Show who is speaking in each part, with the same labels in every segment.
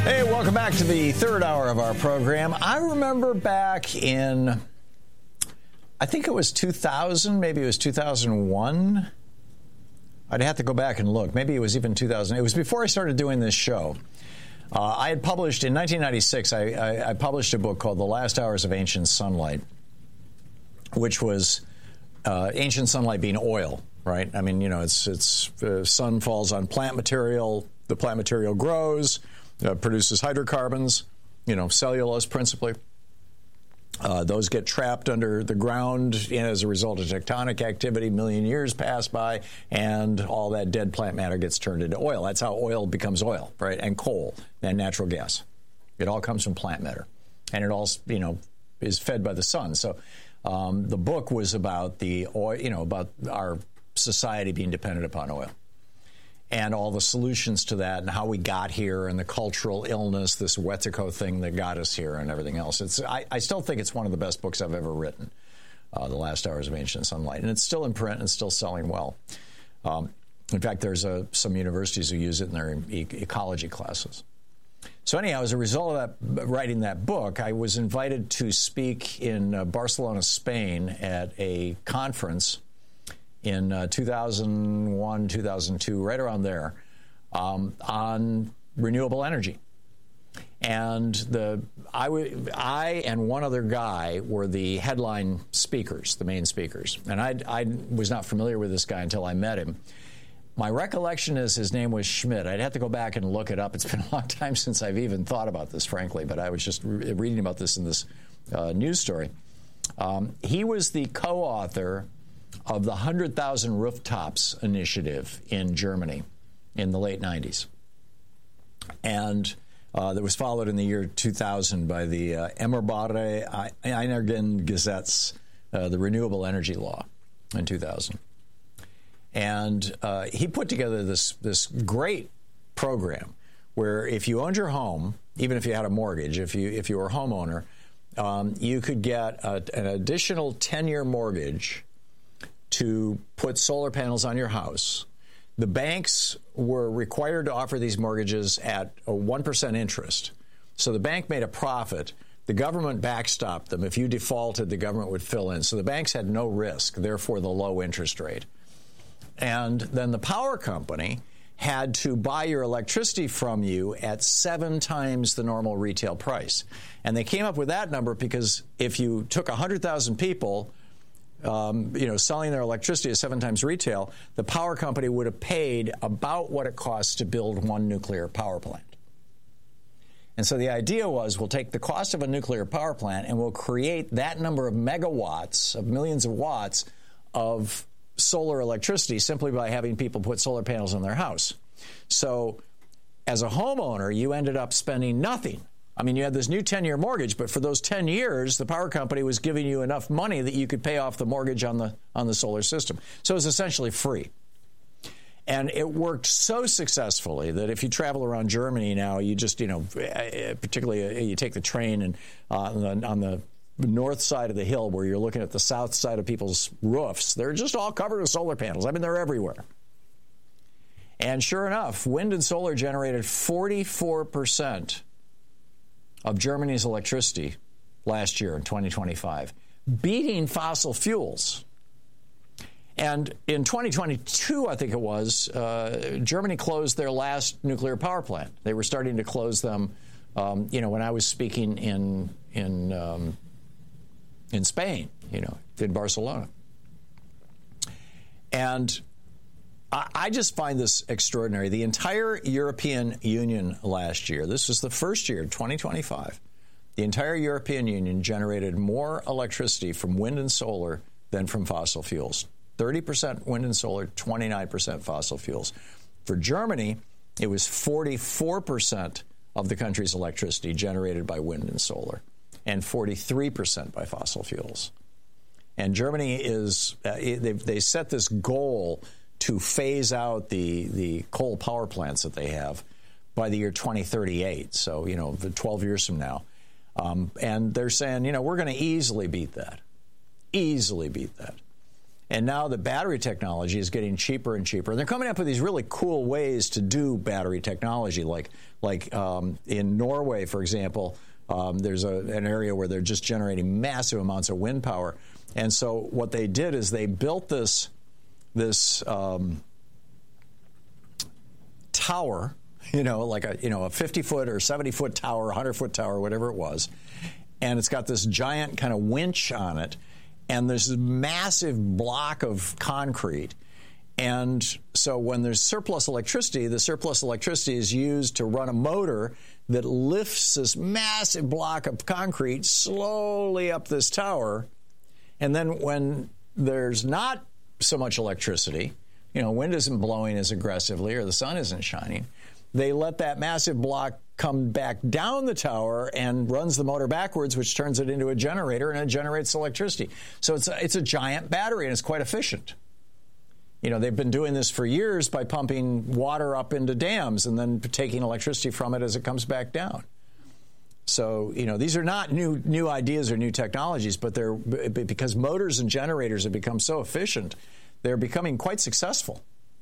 Speaker 1: Hey, welcome back to the third hour of our program. I remember back in, I think it was 2000, maybe it was 2001. I'd have to go back and look. Maybe it was even 2000. It was before I started doing this show. I had published, in 1996, I published a book called The Last Hours of Ancient Sunlight, which was ancient sunlight being oil, right? I mean, you know, it's sun falls on plant material, the plant material grows, produces hydrocarbons, you know, cellulose principally. Those get trapped under the ground as a result of tectonic activity. A million years pass by, and all that dead plant matter gets turned into oil. That's how oil becomes oil, right? And coal and natural gas. It all comes from plant matter, and it all, you know, is fed by the sun. So the book was about the oil, you know, about our society being dependent upon oil, and all the solutions to that, and how we got here, and the cultural illness, this Wetiko thing that got us here, and everything else. I still think it's one of the best books I've ever written, The Last Hours of Ancient Sunlight. And it's still in print and still selling well. In fact, there's some universities who use it in their ecology classes. So anyhow, as a result of that, writing that book, I was invited to speak in Barcelona, Spain, at a conference in 2001, 2002, right around there, on renewable energy. And I and one other guy were the headline speakers, the main speakers. And I was not familiar with this guy until I met him. My recollection is his name was Schmidt. I'd have to go back and look it up. It's been a long time since I've even thought about this, frankly, but I was just reading about this in this news story. He was the co-author of the 100,000 Rooftops initiative in Germany in the late 90s. And that was followed in the year 2000 by the Erneuerbare Energiengesetz, the renewable energy law in 2000. And he put together this great program where if you owned your home, even if you had a mortgage, if you were a homeowner, you could get an additional 10-year mortgage to put solar panels on your house. The banks were required to offer these mortgages at a 1% interest. So the bank made a profit. The government backstopped them. If you defaulted, the government would fill in. So the banks had no risk, therefore the low interest rate. And then the power company had to buy your electricity from you at 7 times the normal retail price. And they came up with that number because if you took 100,000 people selling their electricity at 7 times retail, the power company would have paid about what it costs to build one nuclear power plant. And so the idea was, we'll take the cost of a nuclear power plant and we'll create that number of megawatts, of millions of watts of solar electricity simply by having people put solar panels on their house. So as a homeowner, you ended up spending nothing. I mean, you had this new 10-year mortgage, but for those 10 years, the power company was giving you enough money that you could pay off the mortgage on the solar system. So it was essentially free. And it worked so successfully that if you travel around Germany now, you just, particularly you take the train and on the north side of the hill where you're looking at the south side of people's roofs, they're just all covered with solar panels. I mean, they're everywhere. And sure enough, wind and solar generated 44% of Germany's electricity last year in 2025, beating fossil fuels. And in 2022, I think it was, Germany closed their last nuclear power plant. They were starting to close them, when I was speaking in Spain, in Barcelona. And I just find this extraordinary. The entire European Union last year, this was the first year, 2025, the entire European Union generated more electricity from wind and solar than from fossil fuels. 30% wind and solar, 29% fossil fuels. For Germany, it was 44% of the country's electricity generated by wind and solar, and 43% by fossil fuels. And Germany is, they set this goal to phase out the coal power plants that they have by the year 2038, so, 12 years from now. And they're saying, we're going to easily beat that. And now the battery technology is getting cheaper and cheaper. And they're coming up with these really cool ways to do battery technology, like in Norway, for example. There's an area where they're just generating massive amounts of wind power. And so what they did is they built this tower, like a 50-foot or 70-foot tower, 100-foot tower, whatever it was. And it's got this giant kind of winch on it. And there's this massive block of concrete. And so when there's surplus electricity, the surplus electricity is used to run a motor that lifts this massive block of concrete slowly up this tower. And then when there's not so much electricity, wind isn't blowing as aggressively or the sun isn't shining, they let that massive block come back down the tower and runs the motor backwards, which turns it into a generator, and it generates electricity. So it's a giant battery, and it's quite efficient. They've been doing this for years by pumping water up into dams and then taking electricity from it as it comes back down. So, these are not new ideas or new technologies, but they're because motors and generators have become so efficient, they're becoming quite successful.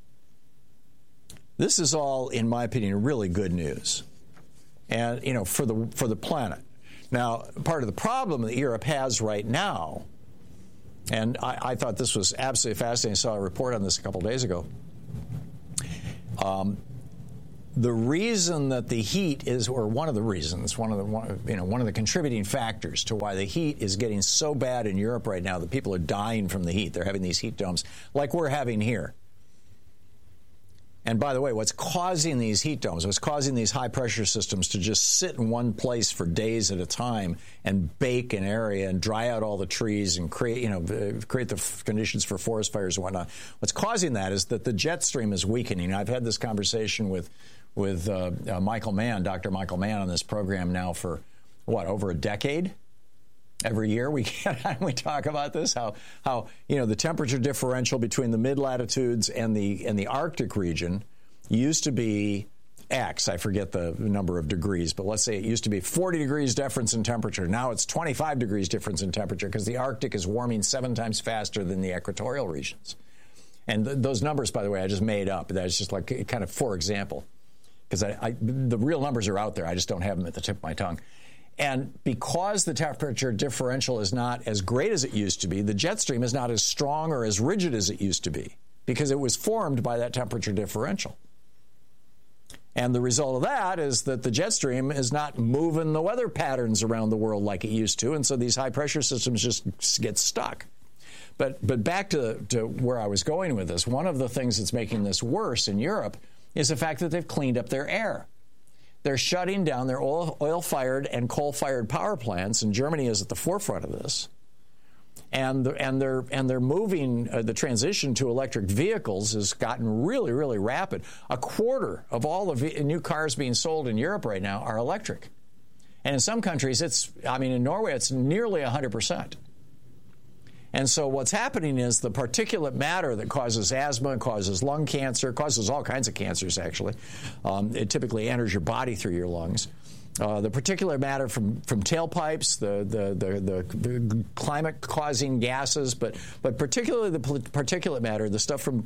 Speaker 1: This is all, in my opinion, really good news. And, for the planet. Now, part of the problem that Europe has right now, and I thought this was absolutely fascinating. I saw a report on this a couple days ago. The reason that the heat is, or one of the reasons, one of the contributing factors to why the heat is getting so bad in Europe right now that people are dying from the heat. They're having these heat domes like we're having here. And by the way, what's causing these heat domes, what's causing these high-pressure systems to just sit in one place for days at a time and bake an area and dry out all the trees and create the conditions for forest fires and whatnot, what's causing that is that the jet stream is weakening. I've had this conversation with Michael Mann, Dr. Michael Mann, on this program now for, over a decade? Every year we talk about this, how the temperature differential between the mid-latitudes and the Arctic region used to be X. I forget the number of degrees, but let's say it used to be 40 degrees difference in temperature. Now it's 25 degrees difference in temperature because the Arctic is warming 7 times faster than the equatorial regions. And those numbers, by the way, I just made up. That's just like kind of for example, because the real numbers are out there. I just don't have them at the tip of my tongue. And because the temperature differential is not as great as it used to be, the jet stream is not as strong or as rigid as it used to be because it was formed by that temperature differential. And the result of that is that the jet stream is not moving the weather patterns around the world like it used to, and so these high-pressure systems just get stuck. But back to where I was going with this, one of the things that's making this worse in Europe is the fact that they've cleaned up their air. They're shutting down their oil-fired and coal-fired power plants, and Germany is at the forefront of this. And they're moving. The transition to electric vehicles has gotten really, really rapid. A quarter of all the new cars being sold in Europe right now are electric, and in some countries, in Norway, it's nearly 100%. And so what's happening is the particulate matter that causes asthma, causes lung cancer, causes all kinds of cancers, actually. It typically enters your body through your lungs. The particulate matter from tailpipes, the climate-causing gases, but particularly the particulate matter, the stuff from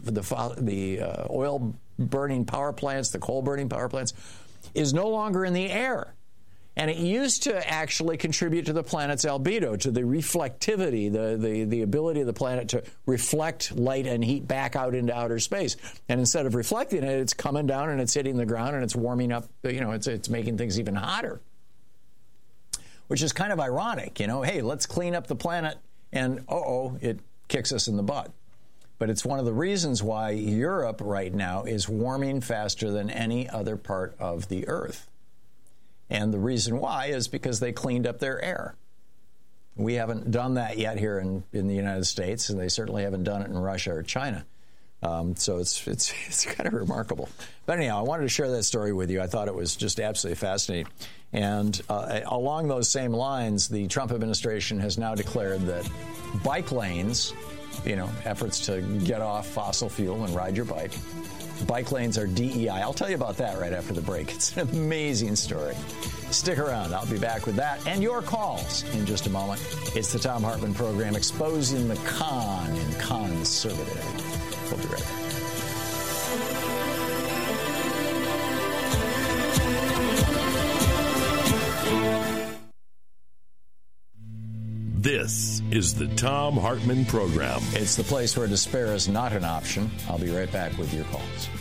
Speaker 1: the oil-burning power plants, the coal-burning power plants, is no longer in the air. And it used to actually contribute to the planet's albedo, to the reflectivity, the ability of the planet to reflect light and heat back out into outer space. And instead of reflecting it, it's coming down and it's hitting the ground and it's warming up, it's making things even hotter. Which is kind of ironic, hey, let's clean up the planet and, it kicks us in the butt. But it's one of the reasons why Europe right now is warming faster than any other part of the Earth. And the reason why is because they cleaned up their air. We haven't done that yet here in the United States, and they certainly haven't done it in Russia or China. So it's kind of remarkable. But anyhow, I wanted to share that story with you. I thought it was just absolutely fascinating. And along those same lines, the Trump administration has now declared that bike lanes, efforts to get off fossil fuel and ride your bike, bike lanes are DEI. I'll tell you about that right after the break. It's an amazing story. Stick around. I'll be back with that and your calls in just a moment. It's the Thom Hartmann Program, exposing the con in conservative. We'll be right back.
Speaker 2: This is the Thom Hartmann Program.
Speaker 1: It's the place where despair is not an option. I'll be right back with your calls.